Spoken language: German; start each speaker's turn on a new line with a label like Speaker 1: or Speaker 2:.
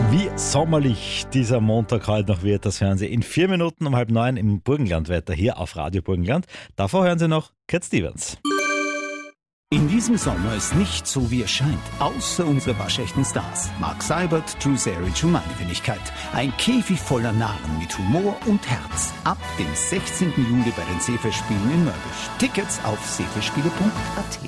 Speaker 1: Wie sommerlich dieser Montag heute noch wird, das hören Sie in 4 Minuten um 8:30 im Burgenlandwetter hier auf Radio Burgenland. Davor hören Sie noch Cat Stevens.
Speaker 2: In diesem Sommer ist nicht so, wie es scheint, außer unsere waschechten Stars. Mark Seibert, Drew Sarich und meine Wenigkeit. Ein Käfig voller Narren mit Humor und Herz. Ab dem 16. Juli bei den Seefestspielen in Mörbisch. Tickets auf seefestspiele.at.